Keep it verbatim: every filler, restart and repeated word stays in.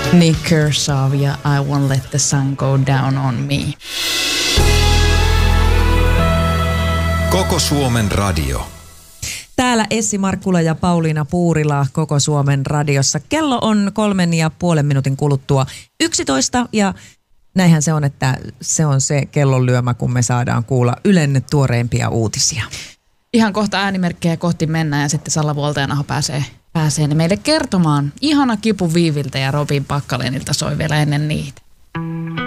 Nick Kershaw ja I Won't Let the Sun Go Down on Me. Koko Suomen radio. Täällä Essi Markkula ja Pauliina Puurila Koko Suomen radiossa. Kello on kolmen ja puolen minuutin kuluttua yksitoista ja näinhän se on, että se on se kellonlyömä, kun me saadaan kuulla Ylen tuoreimpia uutisia. Ihan kohta äänimerkkejä kohti mennään ja sitten Salla Vuoltajanaho pääsee, pääsee ne meille kertomaan. Ihana Kipu Viiviltä ja Robin Pakkalenilta soi vielä ennen niitä.